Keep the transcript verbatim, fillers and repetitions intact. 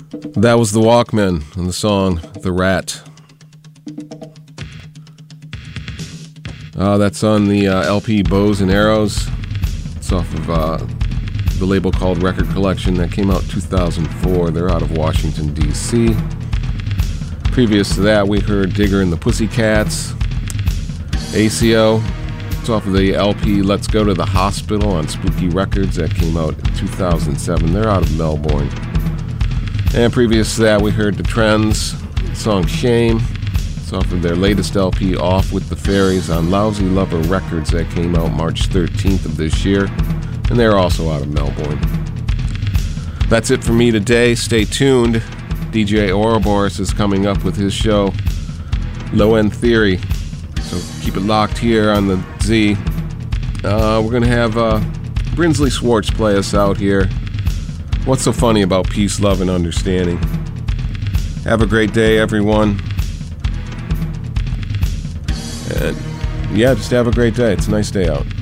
That was the Walkmen and the song The Rat. Uh, that's on the uh, L P Bows and Arrows. It's off of uh, the label called Record Collection that came out two thousand four. They're out of Washington, D C Previous to that, we heard Digger and the Pussycats, A C O. It's off of the L P Let's Go to the Hospital on Spooky Records that came out in two thousand seven. They're out of Melbourne. And previous to that, we heard The Trends, song Shame. It's off of their latest L P, Off with the Fairies, on Lousy Lover Records that came out March thirteenth of this year. And they're also out of Melbourne. That's it for me today. Stay tuned. D J Ouroboros is coming up with his show, Low End Theory. So keep it locked here on the Z. Uh, we're going to have uh, Brinsley Schwartz play us out here. What's so funny about peace, love, and understanding? Have a great day, everyone. And yeah, just have a great day. It's a nice day out.